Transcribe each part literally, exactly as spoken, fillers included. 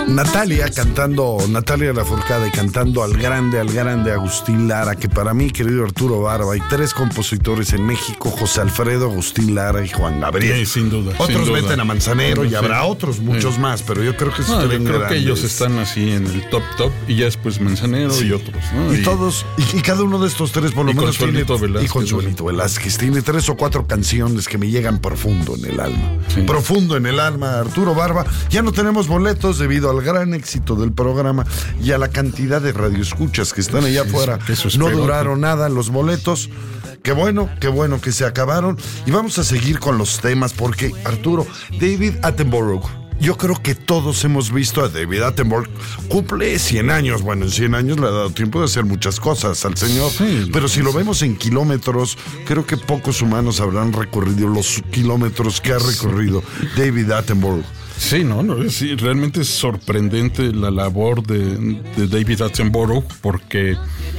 Natalia cantando, Natalia Lafourcade cantando al grande, al grande Agustín Lara, que para mí, querido Arturo Barba, hay tres compositores en México, José Alfredo, Agustín Lara y Juan Gabriel. Sí, sin duda. Otros sin meten duda. a Manzanero, sí, y habrá sí. otros, muchos sí. más, pero yo creo que esos no, tres yo creo grandes. que ellos están así en el top top y ya después Manzanero sí. y otros, ¿no? Y, y todos, y, y cada uno de estos tres por lo y menos tiene, Velázquez, y Consuelito Velázquez tiene tres o cuatro canciones que me llegan profundo en el alma. Sí. Profundo en el alma, Arturo Barba. Ya no tenemos boletos debido al gran éxito del programa y a la cantidad de radioescuchas que están allá afuera. No duraron nada los boletos. Qué bueno, qué bueno que se acabaron. Y vamos a seguir con los temas porque, Arturo, David Attenborough, yo creo que todos hemos visto a David Attenborough. Cumple cien años. Bueno, en cien años le ha dado tiempo de hacer muchas cosas al señor. Sí, pero si lo vemos en kilómetros, creo que pocos humanos habrán recorrido los kilómetros que ha recorrido David Attenborough. Sí, no, no sí, realmente es sorprendente la labor de, de David Attenborough porque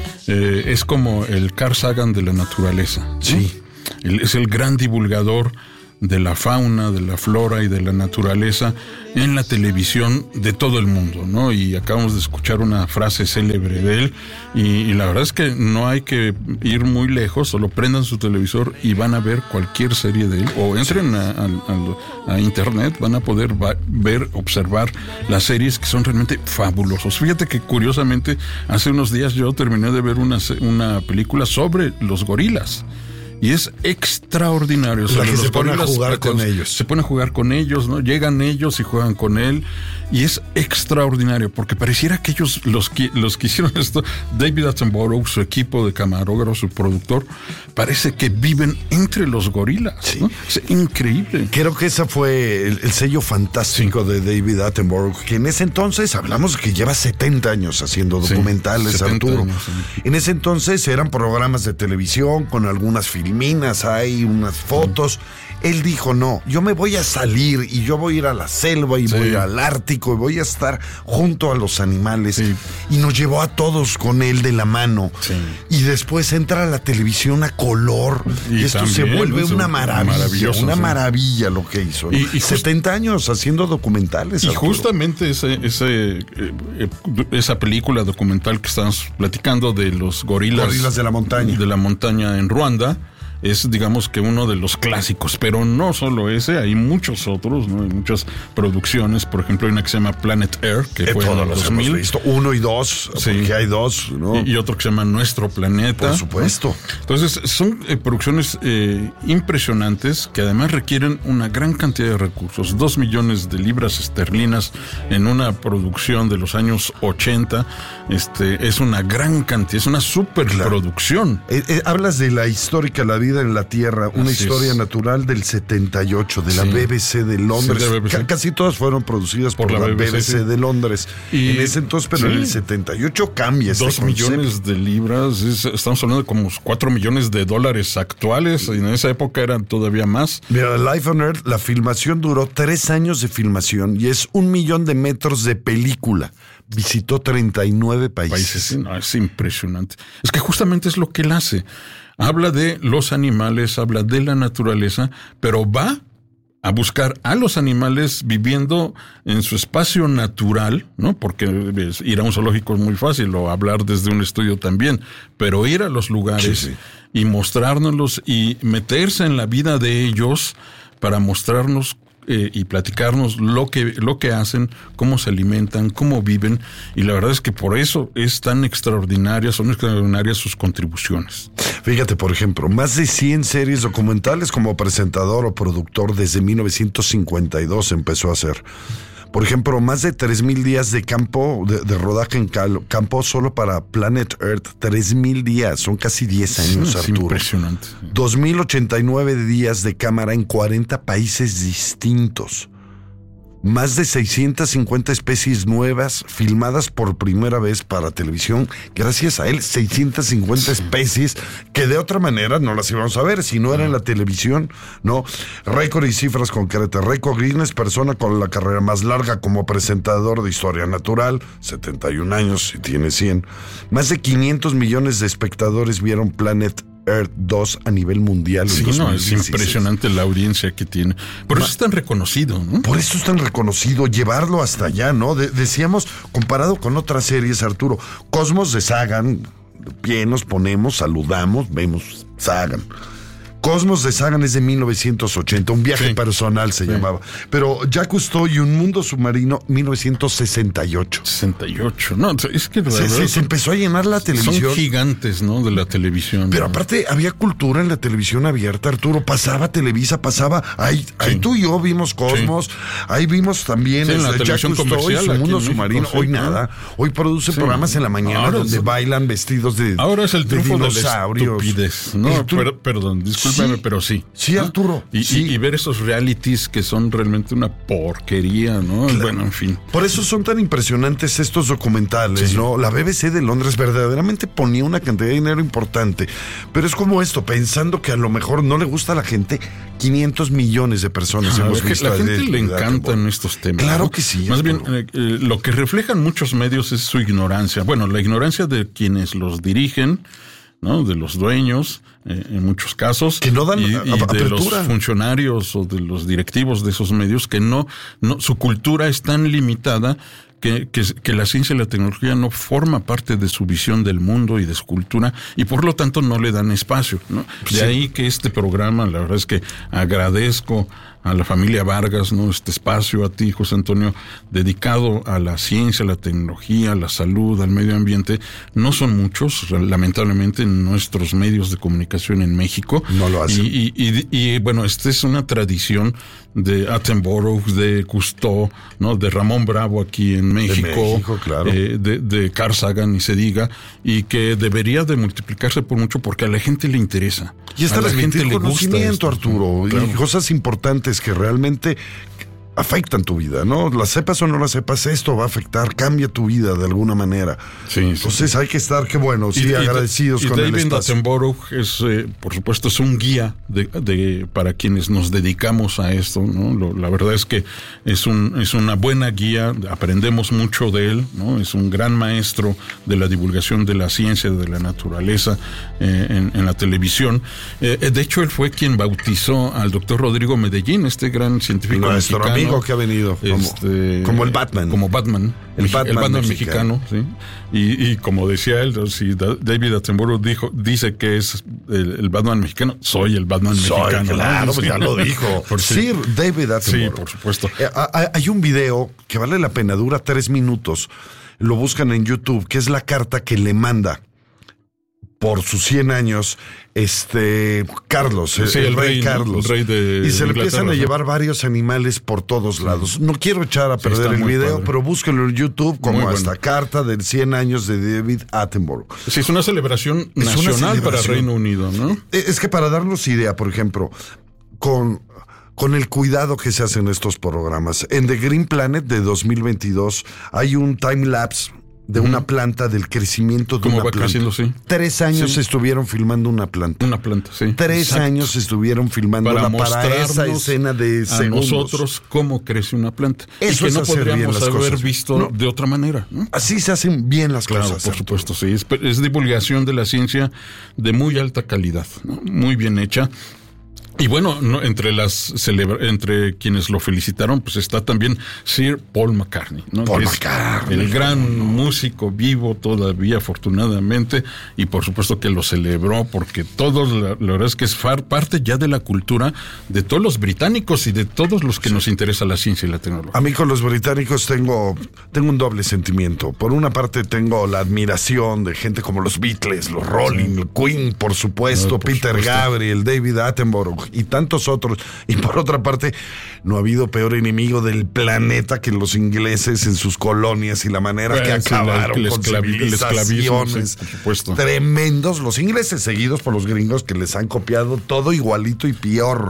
eh, es como el Carl Sagan de la naturaleza. Sí. ¿No? Él es el gran divulgador de la fauna, de la flora y de la naturaleza en la televisión de todo el mundo, ¿no? Y acabamos de escuchar una frase célebre de él y, y la verdad es que no hay que ir muy lejos, solo prendan su televisor y van a ver cualquier serie de él o entren a, a, a internet, van a poder va, ver, observar las series que son realmente fabulosos. Fíjate que curiosamente hace unos días yo terminé de ver una, una película sobre los gorilas. Y es extraordinario. O sea, la que los se pone a jugar plateados, con ellos. Se pone a jugar con ellos, ¿no? Llegan ellos y juegan con él. Y es extraordinario, porque pareciera que ellos, los que, los que hicieron esto, David Attenborough, su equipo de camarógrafos, su productor, parece que viven entre los gorilas, sí. ¿no? Es increíble. Creo que ese fue el, el sello fantástico sí. de David Attenborough, que en ese entonces, hablamos que lleva setenta años haciendo documentales, sí, Arturo. Años, sí. En ese entonces eran programas de televisión con algunas filminas, hay unas fotos. Él dijo, no, yo me voy a salir y yo voy a ir a la selva y sí. voy al Ártico y voy a estar junto a los animales. Sí. Y nos llevó a todos con él de la mano. Sí. Y después entra a la televisión a color. Y, y esto también, se vuelve una maravilla, una sí. maravilla lo que hizo. ¿No? Y, y setenta just... años haciendo documentales. Y Arturo. Justamente ese, ese, eh, esa película documental que estamos platicando de los gorilas. Gorilas de la montaña. De la montaña en Ruanda. Es, digamos, que uno de los clásicos, pero no solo ese, hay muchos otros, ¿no? Hay muchas producciones, por ejemplo, hay una que se llama Planet Air, que eh, fue en el dos mil. Hemos visto uno y dos, sí. porque hay dos, ¿no? Y, y otro que se llama Nuestro Planeta. Por supuesto. ¿No? Entonces, son eh, producciones eh, impresionantes que además requieren una gran cantidad de recursos. Dos millones de libras esterlinas en una producción de los años ochenta, este, es una gran cantidad, es una superproducción. Claro. Eh, eh, hablas de la histórica La Vida en la Tierra, una Así historia es. natural del setenta y ocho, de sí. la B B C de Londres. Sí, de B B C. C- casi todas fueron producidas por, por la, la B B C, B B C sí. de Londres. Y en ese entonces, pero sí. en el setenta y ocho cambia este Dos concepto. millones de libras, es, estamos hablando de como cuatro millones de dólares actuales, y en esa época eran todavía más. Mira, Life on Earth, la filmación duró tres años de filmación y es un millón de metros de película. Visitó treinta y nueve países. países no, es impresionante. Es que justamente es lo que él hace. Habla de los animales, habla de la naturaleza, pero va a buscar a los animales viviendo en su espacio natural, ¿no? Porque ir a un zoológico es muy fácil, o hablar desde un estudio también, pero ir a los lugares sí, sí. y mostrárnoslos y meterse en la vida de ellos para mostrarnos Eh, y platicarnos lo que lo que hacen, cómo se alimentan, cómo viven, y la verdad es que por eso es tan extraordinaria, son extraordinarias sus contribuciones. Fíjate, por ejemplo, más de cien series documentales como presentador o productor desde mil novecientos cincuenta y dos empezó a hacer. Por ejemplo, más de tres mil días de campo, de, de rodaje en cal, campo solo para Planet Earth. tres mil días, son casi diez años, sí, Arturo. Es impresionante. dos mil ochenta y nueve días de cámara en cuarenta países distintos. Más de seiscientas cincuenta especies nuevas filmadas por primera vez para televisión. Gracias a él, seiscientas cincuenta sí. especies que de otra manera no las íbamos a ver si no era en la televisión, ¿no? Récord y cifras concretas. Récord Guinness, persona con la carrera más larga como presentador de historia natural, setenta y un años y tiene cien. Más de quinientos millones de espectadores vieron Planet Earth dos a nivel mundial. Sí, no, es impresionante la audiencia que tiene. Por eso Ma- es tan reconocido, ¿no? Por eso es tan reconocido, llevarlo hasta allá, ¿no? De- decíamos, comparado con otras series, Arturo, Cosmos de Sagan, bien nos ponemos, saludamos, vemos Sagan. Cosmos de Sagan es de mil novecientos ochenta, un viaje sí. personal se sí. llamaba. Pero Jacques Cousteau y un mundo submarino, mil novecientos sesenta y ocho. sesenta y ocho, no, es que... Se, se, se empezó a llenar la televisión. Son gigantes, ¿no? De la televisión. Pero ¿no? aparte había cultura en la televisión abierta, Arturo. Pasaba Televisa, pasaba... Ahí, sí. ahí tú y yo vimos Cosmos, sí. ahí vimos también... Sí, en la televisión comercial, y su mundo submarino. México, hoy sí, nada. Hoy produce sí. programas en la mañana ahora donde es, bailan vestidos de Ahora es el triunfo de, de la estupidez. No, tú, per, perdón, discúlpame, sí. pero sí. Sí, Arturo. Y, sí. y, y ver esos realities que son realmente una porquería, ¿no? Claro. Bueno, en fin. Por eso son tan impresionantes estos documentales, sí. ¿no? La B B C de Londres verdaderamente ponía una cantidad de dinero importante. Pero es como esto, pensando que a lo mejor no le gusta a la gente, quinientos millones de personas ah, hemos es que visto. La gente le encantan estos temas. Claro ¿no? que sí. Más bien, eh, eh, lo que reflejan muchos medios es su ignorancia. Bueno, la ignorancia de quienes los dirigen, ¿no? De los dueños, eh, en muchos casos, que no dan y, y apertura. De los funcionarios o de los directivos de esos medios que no, no su cultura es tan limitada que, que, que la ciencia y la tecnología no forma parte de su visión del mundo y de su cultura y por lo tanto no le dan espacio, ¿no? De sí. ahí que este programa, la verdad es que agradezco a la familia Vargas, ¿no? Este espacio, a ti, José Antonio, dedicado a la ciencia, a la tecnología, a la salud, al medio ambiente. No son muchos, lamentablemente, en nuestros medios de comunicación en México. No lo hacen. Y, y, y, y bueno, esta es una tradición de Attenborough, de Cousteau, ¿no? De Ramón Bravo aquí en México. De México, claro. Eh, de, de Carl Sagan, y se diga, y que debería de multiplicarse por mucho porque a la gente le interesa. Y está a la gente le gusta esto, Arturo, claro. Y cosas importantes que realmente afectan tu vida, ¿no? Las sepas o no las sepas, esto va a afectar, cambia tu vida de alguna manera. Sí, Entonces sí. hay que estar, qué bueno, sí, y, agradecidos y, con y el David espacio. Attenborough es, eh, por supuesto, es un guía de, de para quienes nos dedicamos a esto, ¿no? Lo, la verdad es que es un es una buena guía, aprendemos mucho de él, ¿no? Es un gran maestro de la divulgación de la ciencia, de la naturaleza eh, en, en la televisión. Eh, de hecho, él fue quien bautizó al doctor Rodrigo Medellín, este gran científico nuestro mexicano. amigo que ha venido como, este, como el Batman como Batman el Batman, el Batman mexicano, mexicano sí. y, y como decía él, si David Attenborough dijo dice que es el, el Batman mexicano, soy el Batman soy, mexicano, claro, ¿no? pues ya lo dijo por Sir David Attenborough. Sí, por supuesto. eh, hay un video que vale la pena, dura tres minutos, lo buscan en YouTube, que es la carta que le manda por sus cien años, este, Carlos, sí, el, el rey, rey Carlos. El rey de y se le empiezan a ¿no? llevar varios animales por todos lados. No quiero echar a perder sí, el video, padre. Pero búsquenlo en YouTube como muy esta bueno. Carta de cien años de David Attenborough. Sí, es una celebración es nacional una celebración. Para Reino Unido, ¿no? Es que para darnos idea, por ejemplo, con... con el cuidado que se hacen estos programas. En The Green Planet de dos mil veintidós hay un time lapse de uh-huh. una planta, del crecimiento de ¿Cómo una va planta. Creciendo, sí. Tres años sí. estuvieron filmando una planta. Una planta, sí. Tres Exacto. años estuvieron filmándola para, para esa escena de a segundos. nosotros cómo crece una planta. Eso y que es no hacer podríamos bien las haber cosas. visto no. de otra manera, ¿no? Así se hacen bien las claro, cosas. Por supuesto, sí. Es, es divulgación de la ciencia de muy alta calidad, ¿no? Muy bien hecha. Y bueno, no, entre las celebra- entre quienes lo felicitaron, pues está también Sir Paul McCartney, ¿no? Paul que McCartney, el gran no. músico vivo todavía, afortunadamente, y por supuesto que lo celebró porque todos, la, la verdad es que es far, parte ya de la cultura de todos los británicos y de todos los que sí. nos interesa la ciencia y la tecnología. A mí con los británicos tengo tengo un doble sentimiento. Por una parte tengo la admiración de gente como los Beatles, los Rolling, sí. Queen, por supuesto, no, por Peter supuesto. Gabriel, David Attenborough y tantos otros. Y por otra parte, no ha habido peor enemigo del planeta que los ingleses en sus colonias y la manera bueno, que acabaron el, el con esclavi- civilizaciones sí, por supuesto. tremendos. Los ingleses seguidos por los gringos que les han copiado todo igualito y peor.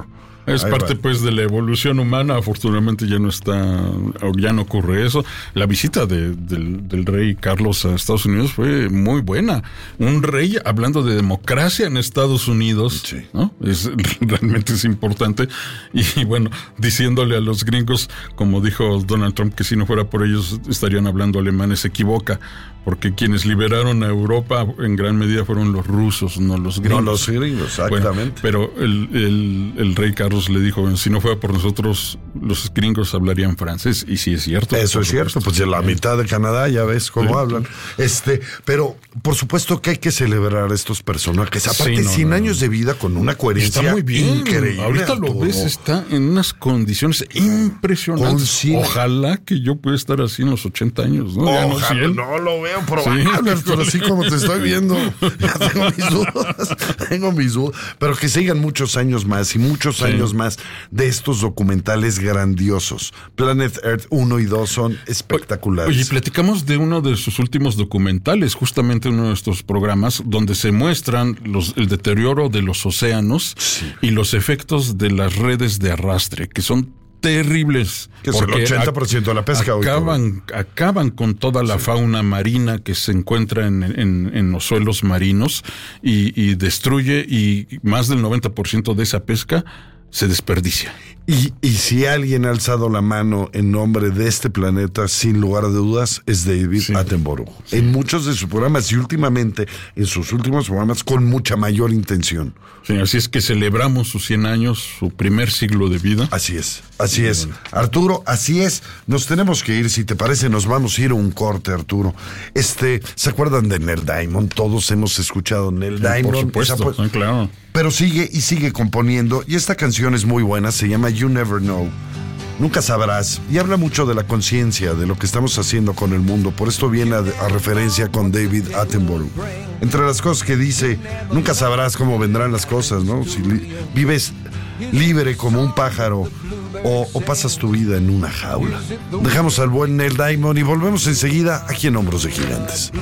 Es Ahí parte va. pues de la evolución humana. Afortunadamente ya no está, o ya no ocurre eso. La visita de, del, del rey Carlos a Estados Unidos fue muy buena. Un rey hablando de democracia en Estados Unidos, Sí. ¿no? Es, realmente es importante. Y bueno, diciéndole a los gringos, como dijo Donald Trump, que si no fuera por ellos estarían hablando alemanes, se equivoca. Porque quienes liberaron a Europa en gran medida fueron los rusos, no los gringos. No los gringos, Bueno, exactamente. pero el, el, el rey Carlos le dijo, si no fuera por nosotros, los gringos hablarían francés. Y sí es cierto. Eso es cierto, pues de la mitad de Canadá ya ves cómo Sí. hablan. Este, pero por supuesto que hay que celebrar a estos personajes. Aparte, Sí, no, cien no, años de vida con una coherencia Está muy bien. increíble. Ahorita lo Arturo. ves, está en unas condiciones impresionantes. Con cien- Ojalá que yo pueda estar así en los ochenta años, ¿no? Ya no Ojalá, cien. no lo veo probable, Sí. Arturo, así como te estoy viendo. Ya tengo mis dudas, tengo mis dudas. Pero que sigan muchos años más y muchos Sí. años más de estos documentales grandiosos. Planet Earth uno y dos son espectaculares. Oye, platicamos de uno de sus últimos documentales, justamente en uno de estos programas, donde se muestran los, el deterioro de los océanos Sí. y los efectos de las redes de arrastre, que son terribles. Que es el porque ochenta por ciento de la pesca hoy, acaban, acaban con toda la fauna marina que se encuentra en, en, en los suelos marinos y, y destruye, y más del noventa por ciento de esa pesca se desperdicia. Y, y si alguien ha alzado la mano en nombre de este planeta, sin lugar a dudas, es David Sí. Attenborough. En muchos de sus programas y últimamente en sus últimos programas con mucha mayor intención. Sí, así es que celebramos sus cien años, su primer siglo de vida. Así es, así es. Arturo, así es. Nos tenemos que ir, si te parece, nos vamos a ir a un corte, Arturo. Este, ¿se acuerdan de Neil Diamond? Todos hemos escuchado Neil Diamond. Por supuesto, Esa, pues, ah, claro. pero sigue y sigue componiendo, y esta canción es muy buena, se llama You Never Know. Nunca sabrás, y habla mucho de la conciencia, de lo que estamos haciendo con el mundo. Por esto viene a, a referencia con David Attenborough. Entre las cosas que dice, nunca sabrás cómo vendrán las cosas, ¿no? Si li- vives libre como un pájaro o, o pasas tu vida en una jaula. Dejamos al buen Neil Diamond y volvemos enseguida aquí en Hombros de Gigantes.